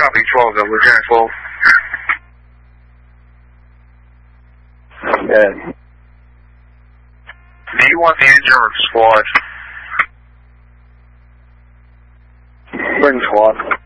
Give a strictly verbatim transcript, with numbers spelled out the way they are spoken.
Copy, twelve, uh, Lieutenant twelve. Good. Do you want the engine or squad? Bring squad.